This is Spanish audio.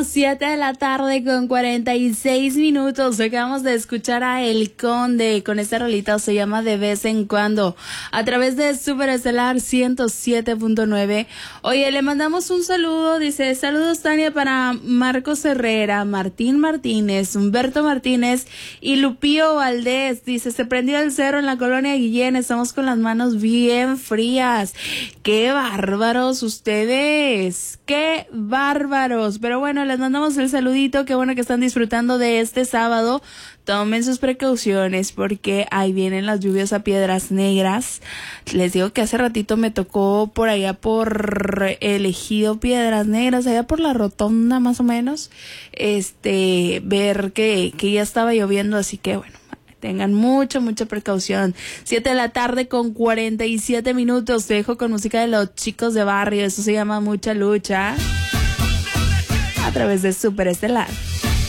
7 de la tarde con 46 minutos. Acabamos de escuchar a El Conde con esta rolita, se llama De Vez en Cuando, a través de Superestelar 107.9. Oye, le mandamos un saludo, dice, saludos Tania para Marcos Herrera, Martín Martínez, Humberto Martínez y Lupío Valdés. Dice, se prendió el cerro en la colonia Guillén, estamos con las manos bien frías. ¡Qué bárbaros ustedes! ¡Qué bárbaros! Pero bueno, les mandamos el saludito, qué bueno que están disfrutando de este sábado. Tomen sus precauciones porque ahí vienen las lluvias a Piedras Negras. Les digo que hace ratito me tocó por allá por el ejido Piedras Negras, allá por la rotonda más o menos, ver que ya estaba lloviendo, así que bueno, tengan mucha precaución. 7 de la tarde con 47 minutos. Te dejo con música de Los Chicos de Barrio. Eso se llama Mucha Lucha, a través de Superestelar.